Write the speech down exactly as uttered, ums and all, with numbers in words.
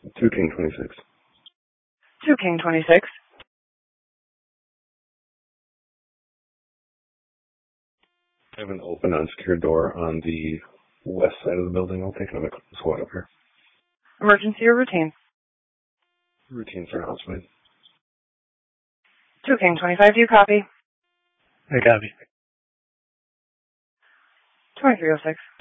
Two King twenty-six. Two King twenty-six. I have an open unsecured door on the west side of the building. I'll take another squad up here. Emergency or routine? Routine for housemaid. Two King twenty-five, do you copy? I copy. twenty-three oh six.